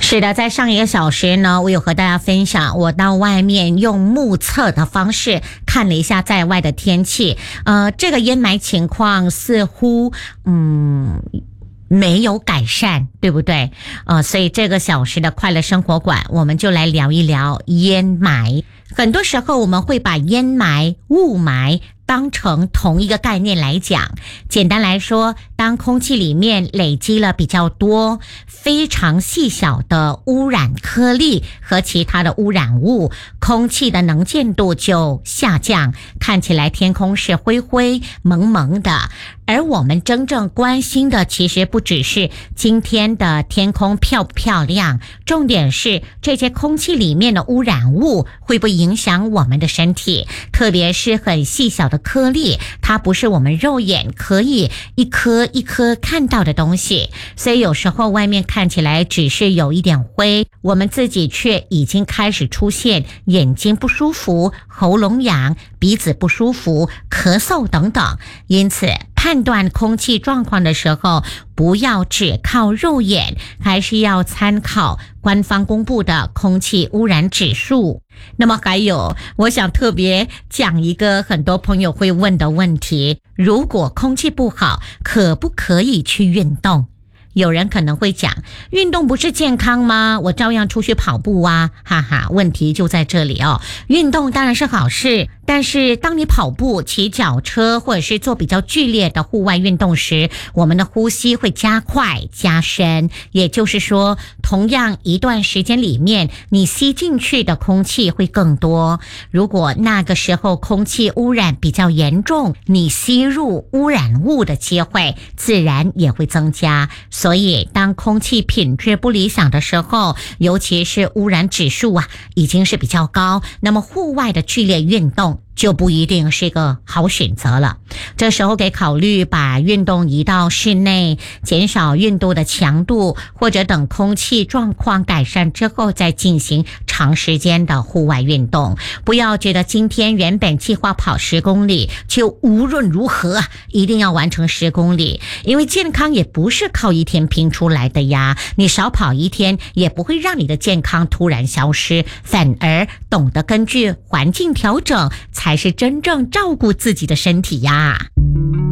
是的，在上一个小时呢，我有和大家分享，我到外面用目测的方式看了一下在外的天气，这个烟霾情况似乎没有改善，对不对？所以这个小时的快乐生活馆，我们就来聊一聊烟霾。很多时候我们会把烟霾、雾霾当成同一个概念来讲。简单来说，当空气里面累积了比较多非常细小的污染颗粒和其他的污染物，空气的能见度就下降，看起来天空是灰灰蒙蒙的。而我们真正关心的其实不只是今天的天空漂不漂亮，重点是这些空气里面的污染物会不会影响我们的身体，特别是很细小的颗粒，它不是我们肉眼可以一颗一颗看到的东西，所以有时候外面看起来只是有一点灰，我们自己却已经开始出现眼睛不舒服、喉咙痒、鼻子不舒服、咳嗽等等。因此判断空气状况的时候，不要只靠肉眼，还是要参考官方公布的空气污染指数。那么还有，我想特别讲一个很多朋友会问的问题，如果空气不好，可不可以去运动？有人可能会讲，运动不是健康吗？我照样出去跑步啊，哈哈，问题就在这里哦。运动当然是好事，但是当你跑步、骑脚车或者是做比较剧烈的户外运动时，我们的呼吸会加快加深，也就是说，同样一段时间里面，你吸进去的空气会更多。如果那个时候空气污染比较严重，你吸入污染物的机会自然也会增加。所以当空气品质不理想的时候，尤其是污染指数已经是比较高，那么户外的剧烈运动就不一定是一个好选择了。这时候可以考虑把运动移到室内，减少运动的强度，或者等空气状况改善之后再进行长时间的户外运动。不要觉得今天原本计划跑10公里，就无论如何一定要完成10公里，因为健康也不是靠一天拼出来的呀。你少跑一天也不会让你的健康突然消失，反而懂得根据环境调整，才是真正照顾自己的身体呀。